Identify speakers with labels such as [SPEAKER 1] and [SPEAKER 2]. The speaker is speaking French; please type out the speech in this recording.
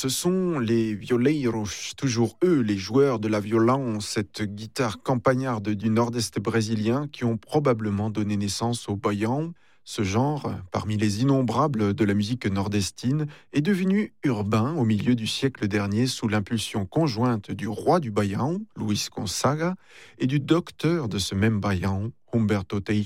[SPEAKER 1] Ce sont les violeiros, toujours eux, les joueurs de la violon, cette guitare campagnarde du nord-est brésilien, qui ont probablement donné naissance au baião. Ce genre, parmi les innombrables de la musique nordestine, est devenu urbain au milieu du siècle dernier sous l'impulsion conjointe du roi du baião, Luís Gonzaga, et du docteur de ce même baião, Humberto Teixeira.